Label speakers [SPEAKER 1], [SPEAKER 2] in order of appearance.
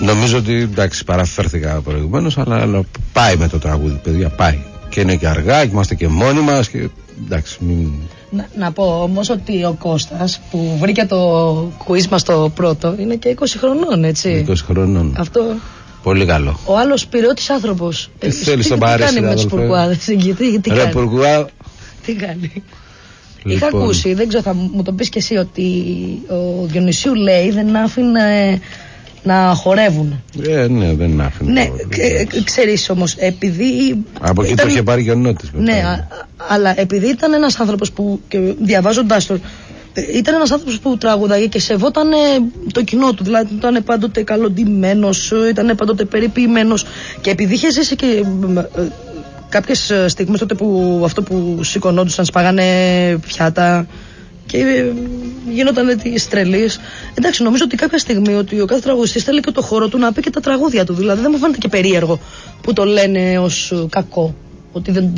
[SPEAKER 1] Νομίζω ότι εντάξει, παραφέρθηκα προηγουμένως, αλλά πάει με το τραγούδι, παιδιά, πάει. Και είναι και αργά, και είμαστε και μόνοι μας. Και, εντάξει,
[SPEAKER 2] να πω όμως ότι ο Κώστας που βρήκε το quiz μας το πρώτο είναι και 20 χρονών, έτσι.
[SPEAKER 1] 20 χρονών.
[SPEAKER 2] Αυτό.
[SPEAKER 1] Πολύ καλό.
[SPEAKER 2] Ο άλλος πυραιώτης άνθρωπος.
[SPEAKER 1] Τι θέλει στον Παρίσι,
[SPEAKER 2] τι κάνει με τους Πουρκουάδες, τι
[SPEAKER 1] Ρε
[SPEAKER 2] κάνει.
[SPEAKER 1] Πουρκουά.
[SPEAKER 2] Τι κάνει.
[SPEAKER 1] Λοιπόν.
[SPEAKER 2] Είχα ακούσει, δεν ξέρω, θα μου το πεις και εσύ, ότι ο Διονυσίου λέει δεν άφηνε να χορεύουν.
[SPEAKER 1] Ναι, δεν άφηνε.
[SPEAKER 2] Ναι, ξέρεις όμως, επειδή.
[SPEAKER 1] Από εκεί το είχε πάρει και ο Νότης.
[SPEAKER 2] Ναι, αλλά επειδή ήταν ένας άνθρωπος που, και διαβάζοντάς το, ήταν ένας άνθρωπος που τραγουδάγε και σεβόταν το κοινό του. Δηλαδή ήταν πάντοτε καλοντημένος, ήταν πάντοτε περιποιημένος. Και επειδή είχε ζήσει και κάποιες στιγμές τότε που αυτό που σηκωνόντουσαν, σπάγανε πιάτα και γίνονταν τις τρελείς. Εντάξει, νομίζω ότι κάποια στιγμή ότι ο κάθε τραγουδιστής θέλει και το χώρο του να πει και τα τραγούδια του. Δηλαδή δεν μου φαίνεται και περίεργο που το λένε ως κακό, ότι δεν